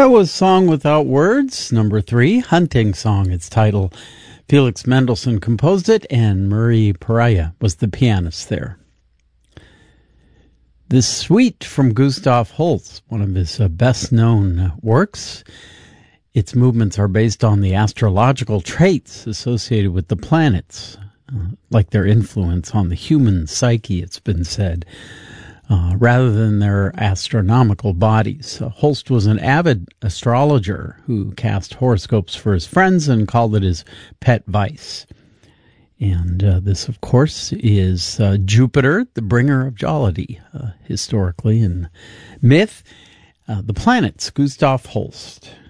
That was Song Without Words, number 3, Hunting Song, its title. Felix Mendelssohn composed it, and Marie Peraya was the pianist there. This suite from Gustav Holst, one of his best-known works. Its movements are based on the astrological traits associated with the planets, like their influence on the human psyche, it's been said, rather than their astronomical bodies. Holst was an avid astrologer who cast horoscopes for his friends and called it his pet vice. And this, of course, is Jupiter, the bringer of jollity, historically in myth. The planets, Gustav Holst.